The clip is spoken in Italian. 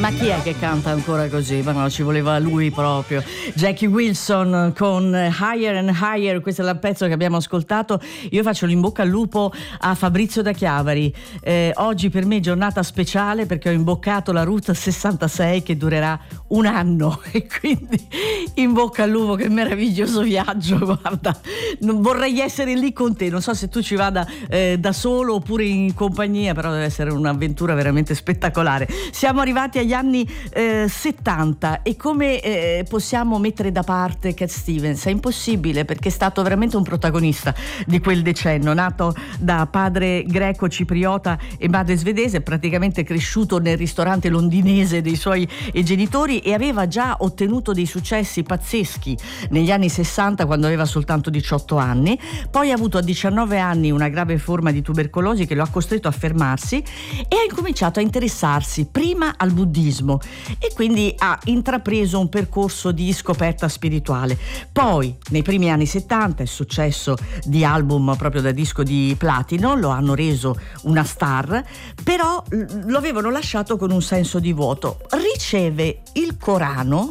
Ma chi è che canta ancora così? Ma no, ci voleva lui proprio. Jackie Wilson con Higher and Higher, questo è il pezzo che abbiamo ascoltato. Io faccio l'in bocca al lupo a Fabrizio da Chiavari. Oggi per me è giornata speciale perché ho imboccato la Route 66 che durerà un anno e quindi in bocca al lupo, che meraviglioso viaggio, guarda, non vorrei essere lì con te, non so se tu ci vada da solo oppure in compagnia, però deve essere un'avventura veramente spettacolare. Siamo arrivati agli anni 70 e come possiamo mettere da parte Cat Stevens? È impossibile, perché è stato veramente un protagonista di quel decennio, nato da padre greco cipriota e madre svedese, praticamente cresciuto nel ristorante londinese dei suoi genitori e aveva già ottenuto dei successi pazzeschi negli anni 60 quando aveva soltanto 18 anni. Poi ha avuto a 19 anni una grave forma di tubercolosi che lo ha costretto a fermarsi e ha incominciato a interessarsi prima al buddismo e quindi ha intrapreso un percorso di scoperta spirituale. Poi nei primi anni 70 il successo di album proprio da disco di platino lo hanno reso una star, però lo avevano lasciato con un senso di vuoto. Riceve il Corano